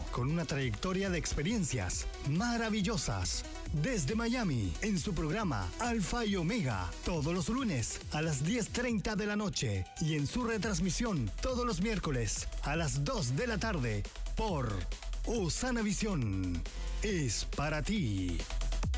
con una trayectoria de experiencias maravillosas. Desde Miami, en su programa Alfa y Omega, todos los lunes a las 10:30 de la noche y en su retransmisión todos los miércoles a las 2 de la tarde por Osana Visión. Es para ti.